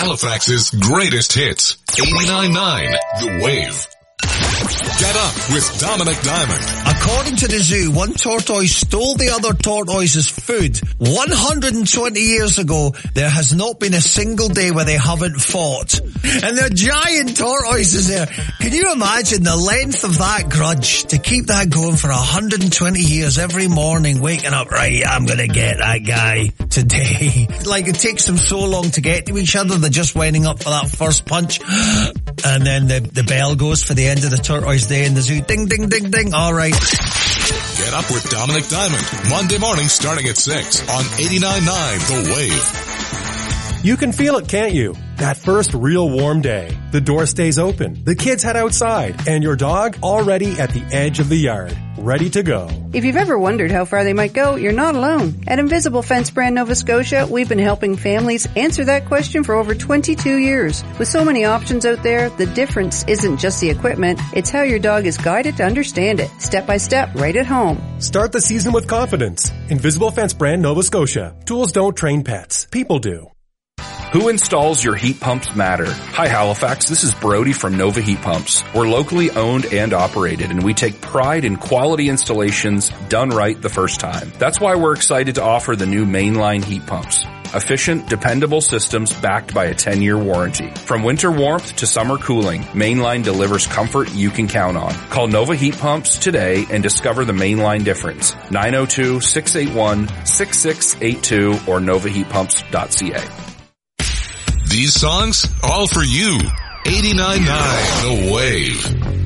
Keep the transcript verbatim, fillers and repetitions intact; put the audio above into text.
Halifax's greatest hits. eighty-nine point nine The Wave. Get up with Dominic Diamond. According to the zoo, one tortoise stole the other tortoise's food. one hundred twenty years ago, there has not been a single day where they haven't fought. And they're giant tortoises there. Can you imagine the length of that grudge to keep that going for one hundred twenty years every morning, waking up, right, I'm gonna get that guy today. Like it takes them so long to get to each other, they're just winding up for that first punch. And then the, the bell goes for the end of the tortoise day in the zoo. Ding, ding, ding, ding. All right. Get up with Dominic Diamond. Monday morning starting at six on eighty-nine point nine The Wave. You can feel it, can't you? That first real warm day. The door stays open, the kids head outside, and your dog already at the edge of the yard, ready to go. If you've ever wondered how far they might go, you're not alone. At Invisible Fence Brand Nova Scotia, we've been helping families answer that question for over twenty-two years. With so many options out there, the difference isn't just the equipment, it's how your dog is guided to understand it, step by step, right at home. Start the season with confidence. Invisible Fence Brand Nova Scotia. Tools don't train pets. People do. Who installs your heat pumps matter. Hi Halifax, this is Brody from Nova Heat Pumps. We're locally owned and operated, and we take pride in quality installations done right the first time. That's why we're excited to offer the new mainline heat pumps. Efficient, dependable systems backed by a ten-year warranty. From winter warmth to summer cooling, Mainline delivers comfort you can count on. Call Nova Heat Pumps today and discover the Mainline difference. nine oh two, six eight one, six six eight two or nova heat pumps dot c a. These songs, all for you. eighty-nine point nine The Wave.